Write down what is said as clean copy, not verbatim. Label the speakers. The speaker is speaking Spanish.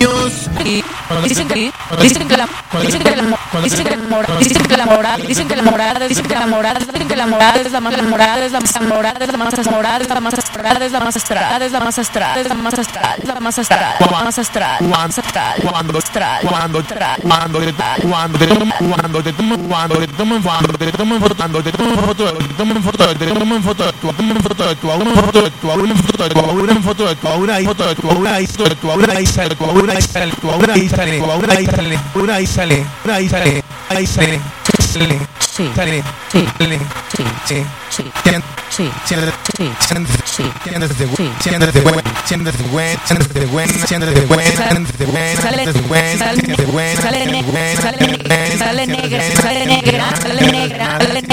Speaker 1: Dicen que la morada es la más astral. Cuando te toman foto de tu aura, ahí sale. Sale negra.